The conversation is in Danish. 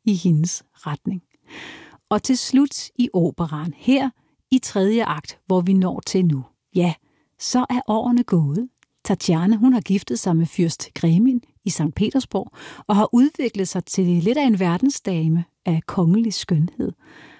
i hendes retning. Og til slut i operaen, her i 3. akt, hvor vi når til nu, ja, så er årene gået. Tatjana, hun har giftet sig med fyrst Gremin i Sankt Petersborg og har udviklet sig til lidt af en verdensdame af kongelig skønhed.